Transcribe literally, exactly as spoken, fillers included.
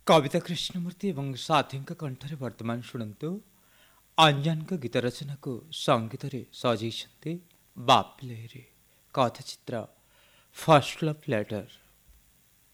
कविता कृष्णमूर्ति एवं साथीଙ୍କ କଣ୍ଠରେ ବର୍ତ୍ତମାନ ଶୁଣନ୍ତୁ ଅଞ୍ଜନଙ୍କ ଗୀତ ରଚନାକୁ ସଙ୍ଗୀତରେ ସଜେଇଛନ୍ତି ବାପି ଲହିରୀ। କଥାଚିତ୍ର ଫାର୍ଷ୍ଟ ଲଭ୍ ଲେଟର।